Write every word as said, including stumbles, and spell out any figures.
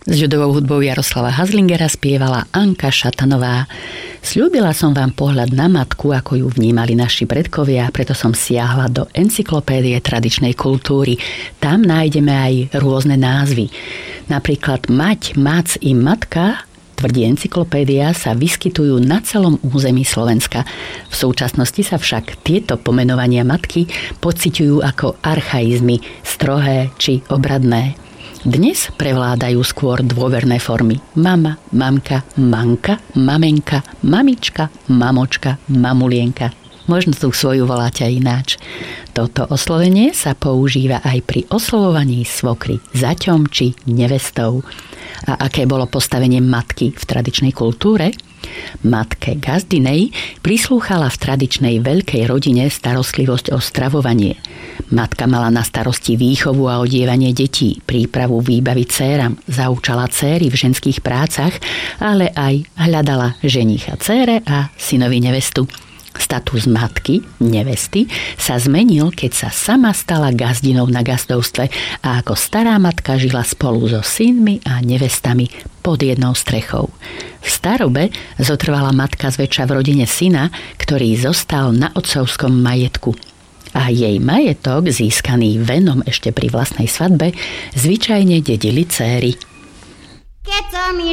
S ľudovou hudbou Jaroslava Hazlingera spievala Anka Šatanová. Sľúbila som vám pohľad na matku, ako ju vnímali naši predkovia, preto som siahla do encyklopédie tradičnej kultúry. Tam nájdeme aj rôzne názvy. Napríklad mať, mac i matka, tvrdí encyklopédia, sa vyskytujú na celom území Slovenska. V súčasnosti sa však tieto pomenovania matky pociťujú ako archaizmy, strohé či obradné. Dnes prevládajú skôr dôverné formy mama, mamka, manka, mamenka, mamička, mamočka, mamulienka. Možno tú svoju voláte aj ináč. Toto oslovenie sa používa aj pri oslovovaní svokry zaťom či nevestou. A aké bolo postavenie matky v tradičnej kultúre? Matke Gazdinej prislúchala v tradičnej veľkej rodine starostlivosť o stravovanie. Matka mala na starosti výchovu a odievanie detí, prípravu výbavy dcéram, zaučala céry v ženských prácach, ale aj hľadala ženicha cére a synovi nevestu. Status matky, nevesty, sa zmenil, keď sa sama stala gazdinou na gazdovstve a ako stará matka žila spolu so synmi a nevestami pod jednou strechou. V starobe zotrvala matka zväčša v rodine syna, ktorý zostal na otcovskom majetku. A jej majetok, získaný venom ešte pri vlastnej svadbe, zvyčajne dedili céry. Keď som